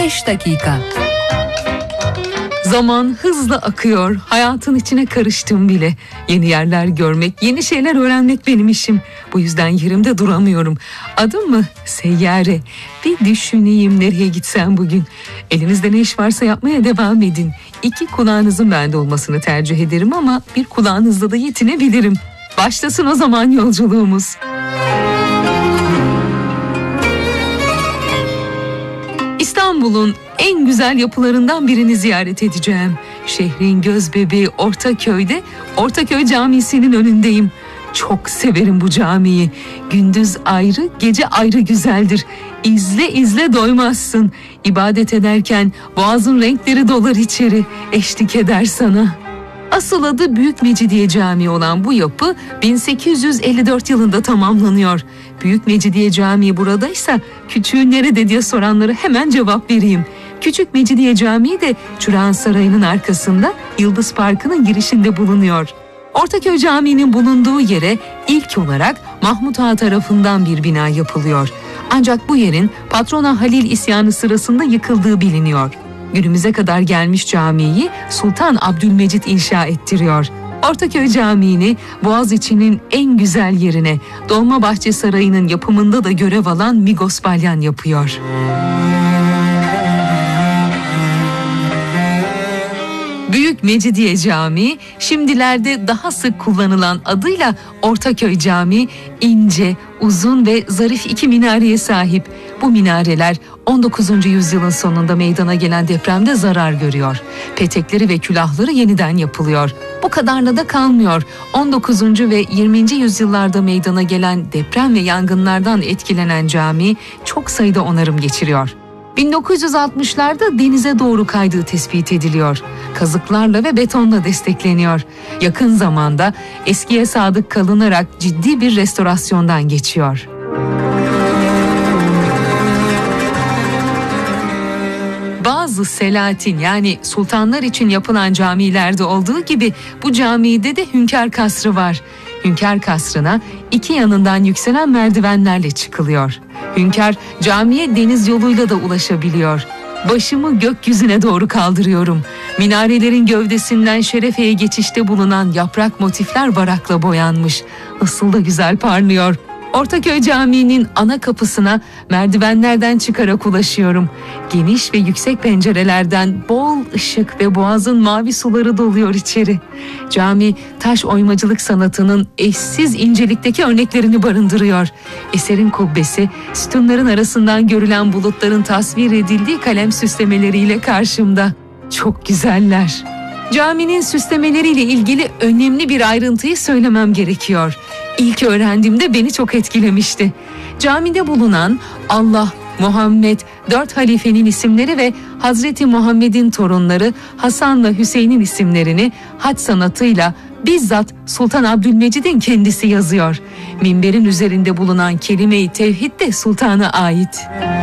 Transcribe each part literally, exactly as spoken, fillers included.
beş dakika. Zaman hızla akıyor, hayatın içine karıştım bile. Yeni yerler görmek, yeni şeyler öğrenmek benim işim. Bu yüzden yerimde duramıyorum. Adım mı? Seyyare. Bir düşüneyim nereye gitsem bugün. Elinizde ne iş varsa yapmaya devam edin. İki kulağınızın bende olmasını tercih ederim ama bir kulağınızla da yetinebilirim. Başlasın o zaman yolculuğumuz. İstanbul'un en güzel yapılarından birini ziyaret edeceğim. Şehrin gözbebeği Ortaköy'de Ortaköy Camisi'nin önündeyim. Çok severim bu camiyi. Gündüz ayrı, gece ayrı güzeldir. İzle izle doymazsın. İbadet ederken boğazın renkleri dolar içeri, eşlik eder sana. Asıl adı Büyük Mecidiye Camii olan bu yapı bin sekiz yüz elli dört yılında tamamlanıyor. Büyük Mecidiye Camii buradaysa küçüğü nerede diye soranlara hemen cevap vereyim. Küçük Mecidiye Camii de Çırağan Sarayı'nın arkasında Yıldız Parkı'nın girişinde bulunuyor. Ortaköy Camii'nin bulunduğu yere ilk olarak Mahmut Ağa tarafından bir bina yapılıyor. Ancak bu yerin Patrona Halil isyanı sırasında yıkıldığı biliniyor. Günümüze kadar gelmiş camiyi Sultan Abdülmecit inşa ettiriyor. Ortaköy Camii'ni Boğaziçi'nin en güzel yerine Dolmabahçe Sarayı'nın yapımında da görev alan Migos Balyan yapıyor. Büyük Mecidiye Camii, şimdilerde daha sık kullanılan adıyla Ortaköy Camii, ince, uzun ve zarif iki minareye sahip. Bu minareler on dokuzuncu yüzyılın sonunda meydana gelen depremde zarar görüyor. Petekleri ve külahları yeniden yapılıyor. Bu kadarla da kalmıyor. on dokuzuncu ve yirminci yüzyıllarda meydana gelen deprem ve yangınlardan etkilenen cami çok sayıda onarım geçiriyor. bin dokuz yüz altmışlarda denize doğru kaydığı tespit ediliyor. Kazıklarla ve betonla destekleniyor. Yakın zamanda eskiye sadık kalınarak ciddi bir restorasyondan geçiyor. Bazı Selatin yani sultanlar için yapılan camilerde olduğu gibi bu camide de Hünkâr Kasrı var. Hünkâr Kasrı'na iki yanından yükselen merdivenlerle çıkılıyor. Hünkâr camiye deniz yoluyla da ulaşabiliyor. Başımı gökyüzüne doğru kaldırıyorum. Minarelerin gövdesinden şerefeye geçişte bulunan yaprak motifler varakla boyanmış. Nasıl da güzel parlıyor. Ortaköy Camii'nin ana kapısına merdivenlerden çıkarak ulaşıyorum. Geniş ve yüksek pencerelerden bol ışık ve boğazın mavi suları doluyor içeri. Cami, taş oymacılık sanatının eşsiz incelikteki örneklerini barındırıyor. Eserin kubbesi, sütunların arasından görülen bulutların tasvir edildiği kalem süslemeleriyle karşımda. Çok güzeller. Caminin süslemeleriyle ilgili önemli bir ayrıntıyı söylemem gerekiyor. İlk öğrendiğimde beni çok etkilemişti. Camide bulunan Allah, Muhammed, dört halifenin isimleri ve Hazreti Muhammed'in torunları Hasan'la Hüseyin'in isimlerini haç sanatıyla bizzat Sultan Abdülmecid'in kendisi yazıyor. Minberin üzerinde bulunan kelime-i tevhid de sultana ait.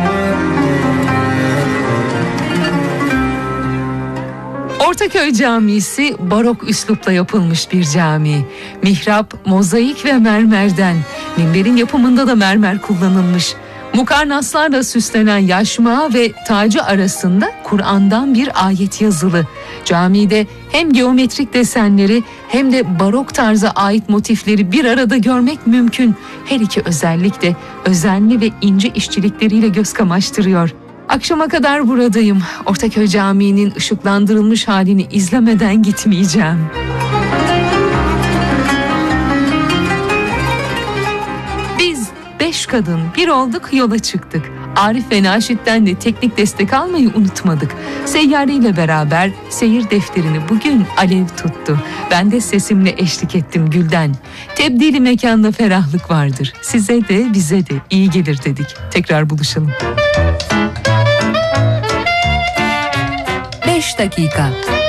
Ortaköy Camisi barok üslupla yapılmış bir cami. Mihrap, mozaik ve mermerden. Minberin yapımında da mermer kullanılmış. Mukarnaslarla süslenen yaşmağı ve tacı arasında Kur'an'dan bir ayet yazılı. Camide hem geometrik desenleri hem de barok tarza ait motifleri bir arada görmek mümkün. Her iki özellik de özenli ve ince işçilikleriyle göz kamaştırıyor. Akşama kadar buradayım. Ortaköy Camii'nin ışıklandırılmış halini izlemeden gitmeyeceğim. Biz beş kadın bir olduk, yola çıktık. Arif ve Naşit'ten de teknik destek almayı unutmadık. Seyyare ile beraber seyir defterini bugün alev tuttu. Ben de sesimle eşlik ettim Gülden. Tebdili mekanda ferahlık vardır. Size de bize de iyi gelir dedik. Tekrar buluşalım. beş dakika.